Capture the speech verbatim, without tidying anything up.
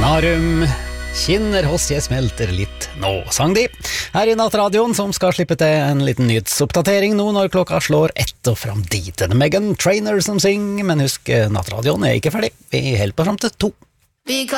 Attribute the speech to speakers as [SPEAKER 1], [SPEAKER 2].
[SPEAKER 1] Narum kinner hos jeg smelter litt nå, sang de. Her i Nattradioen som skal slippe til en liten nyhetsoppdatering nå når klokka slår ett og fram dit. Det er Meghan Trainor som synger, men husk, Nattradioen er ikke ferdig. Vi helt på fram til to.